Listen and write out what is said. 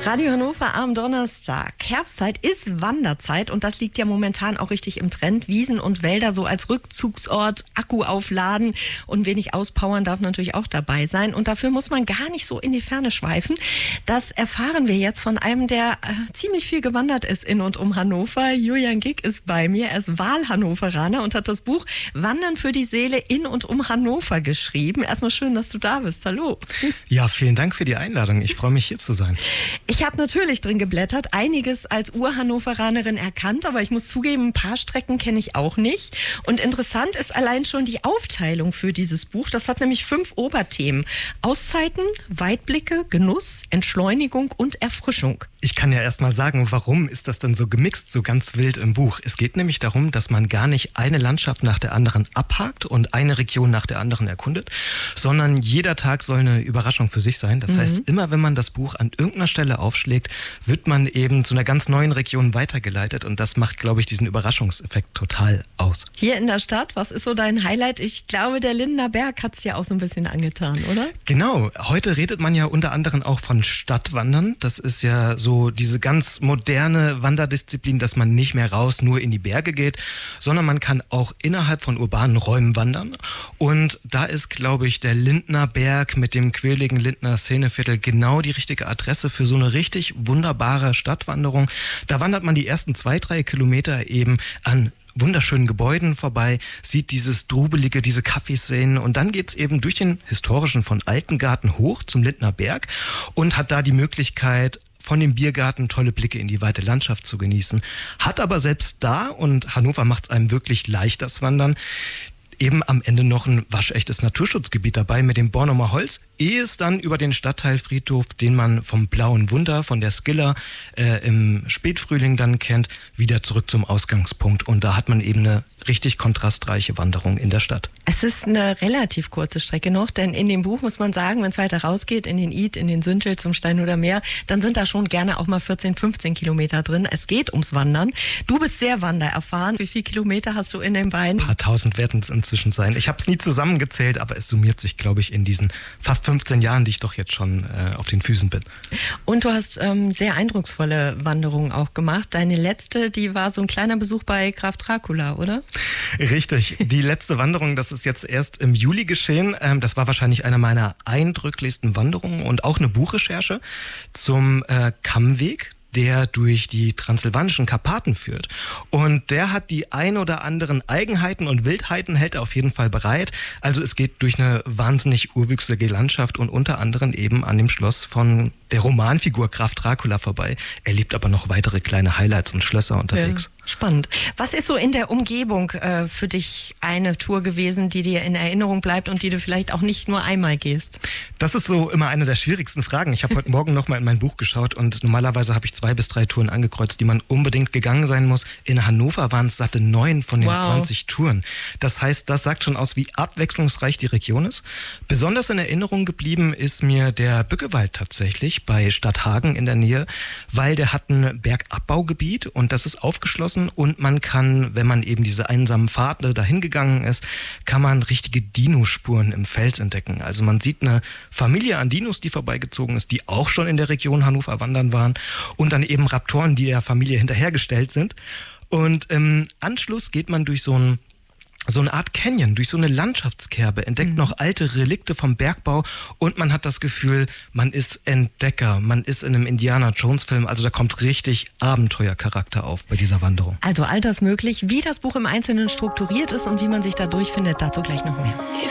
Radio Hannover am Donnerstag. Herbstzeit ist Wanderzeit und das liegt ja momentan auch richtig im Trend. Wiesen und Wälder so als Rückzugsort, Akku aufladen und wenig auspowern darf natürlich auch dabei sein. Und dafür muss man gar nicht so in die Ferne schweifen. Das erfahren wir jetzt von einem, der ziemlich viel gewandert ist in und um Hannover. Julian Gick ist bei mir. Er ist Wahlhannoveraner und hat das Buch Wandern für die Seele in und um Hannover geschrieben. Erstmal schön, dass du da bist. Hallo. Ja, vielen Dank für die Einladung. Ich freue mich, hier zu sein. Ich habe natürlich drin geblättert, einiges als Ur-Hannoveranerin erkannt, aber ich muss zugeben, ein paar Strecken kenne ich auch nicht. Und interessant ist allein schon die Aufteilung für dieses Buch. Das hat nämlich 5 Oberthemen. Auszeiten, Weitblicke, Genuss, Entschleunigung und Erfrischung. Ich kann ja erst mal sagen, warum ist das denn so gemixt, so ganz wild im Buch? Es geht nämlich darum, dass man gar nicht eine Landschaft nach der anderen abhakt und eine Region nach der anderen erkundet, sondern jeder Tag soll eine Überraschung für sich sein. Das heißt, immer wenn man das Buch an irgendeiner Stelle aufschlägt, wird man eben zu einer ganz neuen Region weitergeleitet und das macht, glaube ich, diesen Überraschungseffekt total aus. Hier in der Stadt, was ist so dein Highlight? Ich glaube, der Lindener Berg hat es dir auch so ein bisschen angetan, oder? Genau, heute redet man ja unter anderem auch von Stadtwandern. Das ist ja so diese ganz moderne Wanderdisziplin, dass man nicht mehr raus nur in die Berge geht, sondern man kann auch innerhalb von urbanen Räumen wandern. Und da ist, glaube ich, der Lindner Berg mit dem quirligen Lindner Szeneviertel genau die richtige Adresse für so eine richtig wunderbare Stadtwanderung. Da wandert man die ersten 2-3 Kilometer eben an wunderschönen Gebäuden vorbei, sieht dieses Drubelige, diese Kaffeeszenen und dann geht's eben durch den historischen von Altengarten hoch zum Lindner Berg und hat da die Möglichkeit, von dem Biergarten tolle Blicke in die weite Landschaft zu genießen. Hat aber selbst da, und Hannover macht es einem wirklich leicht, das Wandern, eben am Ende noch ein waschechtes Naturschutzgebiet dabei mit dem Bornumer Holz, ehe es dann über den Stadtteilfriedhof, den man vom Blauen Wunder, von der Skilla im Spätfrühling dann kennt, wieder zurück zum Ausgangspunkt. Und da hat man eben eine richtig kontrastreiche Wanderung in der Stadt. Es ist eine relativ kurze Strecke noch, denn in dem Buch muss man sagen, wenn es weiter rausgeht, in den Id, in den Süntel, zum Steinhuder Meer, dann sind da schon gerne auch mal 14, 15 Kilometer drin. Es geht ums Wandern. Du bist sehr wandererfahren. Wie viele Kilometer hast du in den Beinen? Ein paar tausend werden es inzwischen sein. Ich habe es nie zusammengezählt, aber es summiert sich, glaube ich, in diesen fast 15 Jahren, die ich doch jetzt schon auf den Füßen bin. Und du hast sehr eindrucksvolle Wanderungen auch gemacht. Deine letzte, die war so ein kleiner Besuch bei Graf Dracula, oder? Richtig. Die letzte Wanderung, das ist jetzt erst im Juli geschehen. Das war wahrscheinlich eine meiner eindrücklichsten Wanderungen und auch eine Buchrecherche zum Kammweg, der durch die transsilvanischen Karpaten führt. Und der hat die ein oder anderen Eigenheiten und Wildheiten, hält er auf jeden Fall bereit. Also es geht durch eine wahnsinnig urwüchsige Landschaft und unter anderem eben an dem Schloss von der Romanfigur Graf Dracula vorbei. Er liebt aber noch weitere kleine Highlights und Schlösser unterwegs. Ja, spannend. Was ist so in der Umgebung für dich eine Tour gewesen, die dir in Erinnerung bleibt und die du vielleicht auch nicht nur einmal gehst? Das ist so immer eine der schwierigsten Fragen. Ich habe heute Morgen noch mal in mein Buch geschaut und normalerweise habe ich 2 bis 3 Touren angekreuzt, die man unbedingt gegangen sein muss. In Hannover waren es satte 9 von den 20 Touren. Das heißt, das sagt schon aus, wie abwechslungsreich die Region ist. Besonders in Erinnerung geblieben ist mir der Bückewald tatsächlich bei Stadthagen in der Nähe, weil der hat ein Bergabbaugebiet und das ist aufgeschlossen und man kann, wenn man eben diese einsamen Pfade dahin gegangen ist, kann man richtige Dinospuren im Fels entdecken. Also man sieht eine Familie an Dinos, die vorbeigezogen ist, die auch schon in der Region Hannover wandern waren und dann eben Raptoren, die der Familie hinterhergestellt sind. Und im Anschluss geht man durch so eine Art Canyon, durch so eine Landschaftskerbe, entdeckt noch alte Relikte vom Bergbau und man hat das Gefühl, man ist Entdecker, man ist in einem Indiana-Jones-Film, also da kommt richtig Abenteuercharakter auf bei dieser Wanderung. Also all das möglich, wie das Buch im Einzelnen strukturiert ist und wie man sich da durchfindet, dazu gleich noch mehr.